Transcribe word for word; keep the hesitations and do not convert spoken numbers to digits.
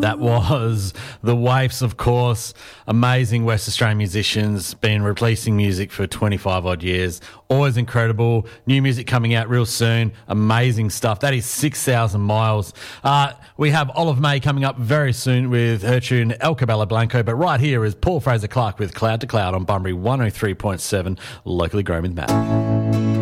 That was The Waifs, of course. Amazing West Australian musicians, been releasing music for twenty-five odd years. Always incredible. New music coming out real soon. Amazing stuff. That is six thousand miles. Uh, we have Olive May coming up very soon with her tune El Cabello Blanco. But right here is Paul Fraser Clark with Cloud to Cloud on Bunbury one oh three point seven, locally grown with Matt.